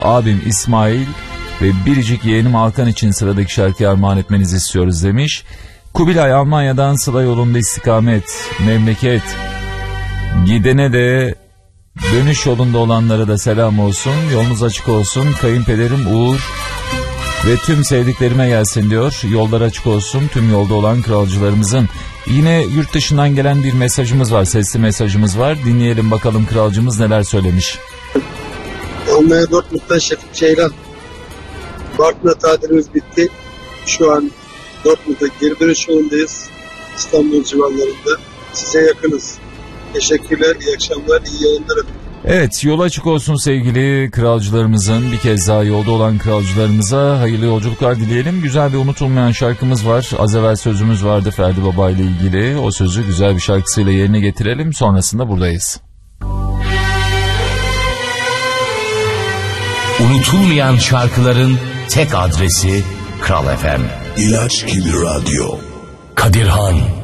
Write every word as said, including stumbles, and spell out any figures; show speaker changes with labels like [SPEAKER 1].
[SPEAKER 1] abim İsmail ve biricik yeğenim Alkan için sıradaki şarkıyı armağan etmenizi istiyoruz demiş. Kubilay Almanya'dan Sıla yolunda istikamet, memleket. Gidene de dönüş yolunda olanlara da selam olsun. Yolunuz açık olsun. Kayınpederim Uğur ve tüm sevdiklerime gelsin diyor. Yollar açık olsun tüm yolda olan kralcılarımızın. Yine yurt dışından gelen bir mesajımız var. Sesli mesajımız var. Dinleyelim bakalım kralcımız neler söylemiş.
[SPEAKER 2] Almanya Dortmund'dan Şefik Ceylan. Bartın'a tatilimiz bitti. Şu an Dortmund'a geri dönüş yolundayız. İstanbul civarlarında. Size yakınız. Teşekkürler, iyi akşamlar, iyi yayınlar.
[SPEAKER 1] Evet, yol açık olsun sevgili kralcılarımızın, bir kez daha yolda olan kralcılarımıza hayırlı yolculuklar dileyelim. Güzel bir unutulmayan şarkımız var. Az evvel sözümüz vardı Ferdi Baba ile ilgili. O sözü güzel bir şarkısıyla yerine getirelim. Sonrasında buradayız.
[SPEAKER 3] Unutulmayan şarkıların tek adresi Kral F M.
[SPEAKER 4] İlaç gibi radyo.
[SPEAKER 3] Kadirhan.